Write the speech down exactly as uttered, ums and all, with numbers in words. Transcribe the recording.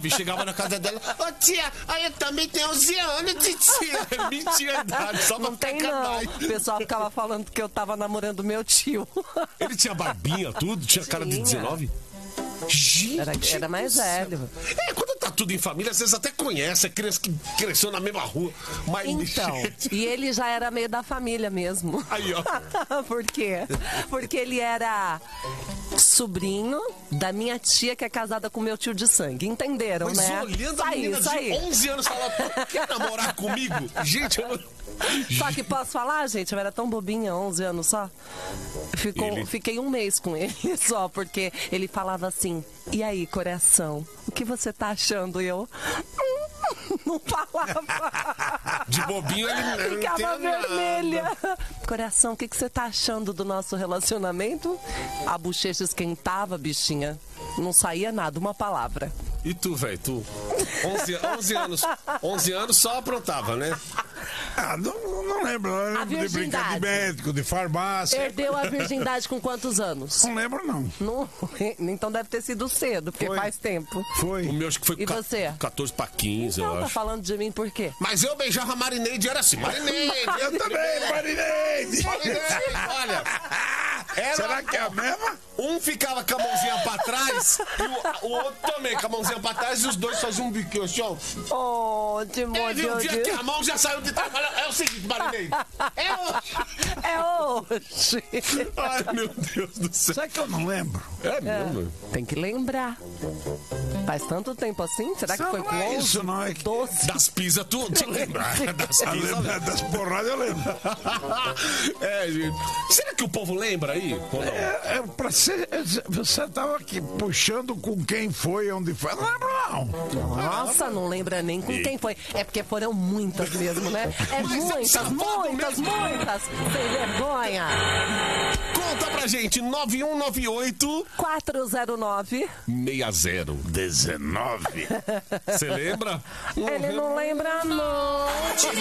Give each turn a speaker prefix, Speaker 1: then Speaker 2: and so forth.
Speaker 1: dezenove, chegava na casa dela, ô oh, tia, aí eu também tenho onze anos, tia. Mentia a idade, só
Speaker 2: não
Speaker 1: pra
Speaker 2: tem
Speaker 1: ficar
Speaker 2: não.
Speaker 1: mais.
Speaker 2: O pessoal ficava falando que eu tava namorando meu tio.
Speaker 1: Ele tinha barbinha, tudo? Tinha cara de dezenove? Gente,
Speaker 2: era, era mais velho.
Speaker 1: É, quando tá tudo em família, às vezes até conhece, é criança que cresceu na mesma rua. Mas...
Speaker 2: Então, e ele já era meio da família mesmo.
Speaker 1: Aí, ó.
Speaker 2: Por quê? Porque ele era sobrinho da minha tia, que é casada com meu tio de sangue. Entenderam,
Speaker 1: mas
Speaker 2: né?
Speaker 1: olhando
Speaker 2: isso
Speaker 1: a menina
Speaker 2: aí,
Speaker 1: de
Speaker 2: aí.
Speaker 1: onze anos, falando, quer namorar comigo? Gente, eu não...
Speaker 2: Só que posso falar, gente, eu era tão bobinha, onze anos só. Ficou,
Speaker 1: ele...
Speaker 2: Fiquei um mês com ele só, porque ele falava assim, e aí, coração, o que você tá achando? E eu... Não falava.
Speaker 1: De bobinho ele não
Speaker 2: ficava vermelha.
Speaker 1: Nada.
Speaker 2: Coração, o que, que você tá achando do nosso relacionamento? A bochecha esquentava, bichinha. Não saía nada, uma palavra.
Speaker 1: E tu, velho, tu? onze, onze anos. onze anos só aprontava, né?
Speaker 3: Ah, não, não lembro. Eu lembro de brincar de médico, de farmácia.
Speaker 2: Perdeu a virgindade com quantos anos?
Speaker 3: Não lembro, não.
Speaker 2: não. Então deve ter sido cedo, porque
Speaker 3: foi.
Speaker 2: faz tempo.
Speaker 3: Foi.
Speaker 1: O meu acho que foi
Speaker 2: e
Speaker 1: ca-
Speaker 2: você?
Speaker 1: catorze pra quinze,
Speaker 2: então,
Speaker 1: eu
Speaker 2: tá
Speaker 1: acho.
Speaker 2: falando de mim por quê?
Speaker 1: Mas eu beijava a Marineide, era assim, Marineide.
Speaker 3: Eu também, Marineide.
Speaker 1: Marineide, olha. Era...
Speaker 3: Será que é a mesma?
Speaker 1: Um ficava com a mãozinha pra trás e o, o outro também com a mãozinha pra trás e os dois faziam um biquinho assim, ó.
Speaker 2: Oh, de
Speaker 1: Ele viu o dia que a mão já saiu de trás. É o seguinte, Marineide. É hoje.
Speaker 2: É hoje.
Speaker 1: Ai, meu Deus do céu.
Speaker 3: Será que eu não lembro?
Speaker 1: É mesmo?
Speaker 2: É, tem que lembrar. Faz tanto tempo assim? Será que
Speaker 3: Não,
Speaker 2: foi
Speaker 3: não
Speaker 2: com
Speaker 3: é
Speaker 2: onze?
Speaker 3: isso, não é que...
Speaker 2: doze?
Speaker 1: Das pisas, tu, tu lembra? Das
Speaker 3: Eu
Speaker 1: pisas.
Speaker 3: lembro, das porradas eu lembro.
Speaker 1: É, gente. Será que o povo lembra aí? Ou não?
Speaker 3: É, é, pra ser, você tava aqui puxando com quem foi, onde foi. Não lembro, não.
Speaker 2: Nossa, não lembra nem com quem foi. É porque foram muitas mesmo, né? É
Speaker 1: Mas é
Speaker 2: muitas,
Speaker 1: safado
Speaker 2: muitas,
Speaker 1: mesmo.
Speaker 2: muitas. Sem vergonha.
Speaker 1: Conta pra gente, nove um nove oito
Speaker 2: quatro zero nove.
Speaker 1: seis zero
Speaker 3: dezenove.
Speaker 1: Você lembra?
Speaker 2: Ele não lembra, não.